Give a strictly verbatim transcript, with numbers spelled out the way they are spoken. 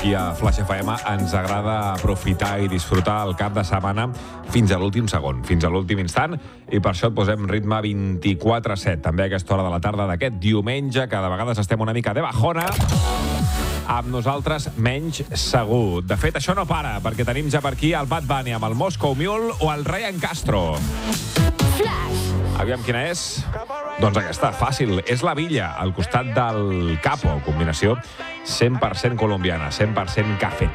aquí a Flash F M ens agrada aprofitar i disfrutar el cap de setmana fins a l'últim segon, fins a l'últim instant, i per això et posem ritme vint-i-quatre set, també a aquesta hora de la tarda d'aquest diumenge, que de vegades estem una mica de bajona, amb nosaltres menys segur. De fet, això no para, perquè tenim ja per aquí el Bad Bunny amb el Moscow Mule o el Ryan Castro. Flash. Aviam quina és? Doncs aquesta, fàcil. És la Villa, al costat del Capo, combinació cent per cent colombiana, cent per cent cafetera.